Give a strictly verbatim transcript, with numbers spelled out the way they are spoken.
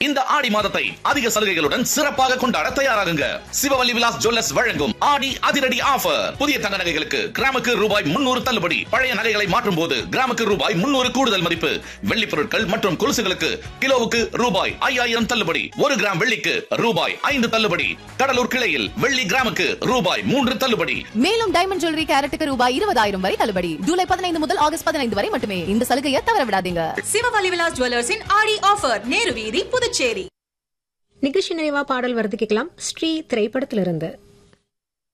இந்த ஆடி மாதத்தை அதிக சலுகைகளுடன் சிறப்பாக கொண்டாட தயாராகுங்க. சிவவல்லி விலாஸ் ஜுவல்லர்ஸ் வழங்கும் ஆடி அதிரடி ஆஃபர். புதிய தங்க நகைகளுக்கு கிராமுக்கு ரூபாய் முன்னூறு தள்ளுபடி. பழைய நகைகளை மாற்றும் போது கிராமுக்கு ரூபாய் முன்னூறு கூடுதல் மதிப்பு. வெள்ளி பொருட்கள் மற்றும் கொலுசுகளுக்கு கிலோவுக்கு ரூபாய் ஐயாயிரம் தள்ளுபடி. ஒரு கிராம் வெள்ளிக்கு ரூபாய் ஐந்து தள்ளுபடி. கடலூர் கிளையில் வெள்ளி கிராமுக்கு ரூபாய் மூன்று தள்ளுபடி. மேலும் டைமண்ட் ஜுவல்லரி கேரட்டுக்கு ரூபாய் இருபதாயிரம் வரை தள்ளுபடி. ஜூலை பதினைந்து முதல் ஆகஸ்ட் பதினைந்து வரை மட்டுமே. இந்த சலுகையை தவற விடாதீங்க. சிவவல்லி விலாஸ் ஜுவல்லர்ஸின் ஆடி ஆஃபர், நேரு வீதி, புதுச்சேரி. நிகழ்ச்சி நிறைவா பாடல் வருது கேட்கலாம். ஸ்ரீ திரைப்படத்திலிருந்து.